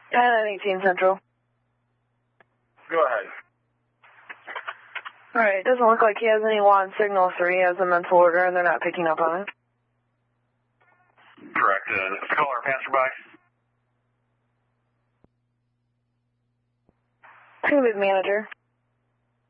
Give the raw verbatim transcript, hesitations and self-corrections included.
nine eighteen Central. Go ahead. Alright, doesn't look like he has any WAN signal, so he has a mental order and they're not picking up on it. Correct. Uh, this is caller passerby. Who is manager?